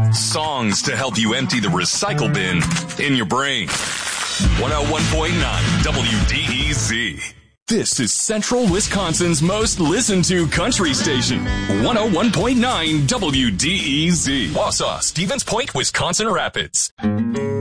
Songs to help you empty the recycle bin in your brain. 101.9 WDEZ. This is Central Wisconsin's most listened to country station. 101.9 WDEZ. Wausau, Stevens Point, Wisconsin Rapids.